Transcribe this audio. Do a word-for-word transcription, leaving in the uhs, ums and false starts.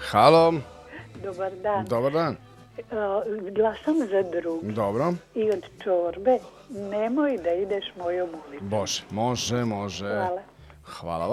Halo. Dobar dan. Dobar dan. Glasam za drug. Dobro. I od čorbe nemoj da ideš mojom ulicom. Bože, može, može. Hvala. Hvala.